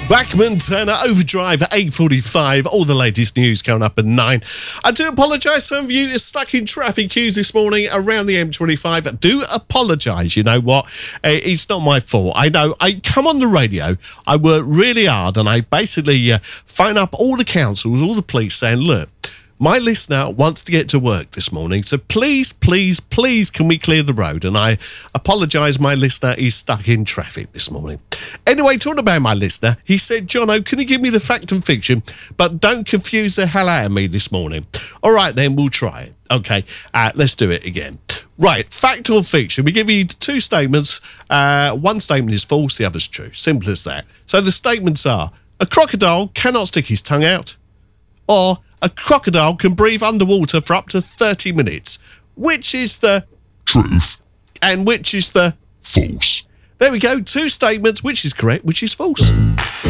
Bachman Turner Overdrive at 8:45. All the latest news coming up at 9. I do apologise. Some of you are stuck in traffic queues this morning around the M25. I do apologise. You know what? It's not my fault. I know. I come on the radio. I work really hard, and I basically phone up all the councils, all the police, saying, "Look, my listener wants to get to work this morning, so please, please, please, can we clear the road?" And I apologise, my listener is stuck in traffic this morning. Anyway, talking about my listener, he said, "Jono, can you give me the fact and fiction, but don't confuse the hell out of me this morning?" All right, then, we'll try it. Okay, let's do it again. Right, fact or fiction? We give you two statements. One statement is false, the other's true. Simple as that. So the statements are, a crocodile cannot stick his tongue out, or a crocodile can breathe underwater for up to 30 minutes. Which is the truth and which is the false? There we go. Two statements. Which is correct, which is false?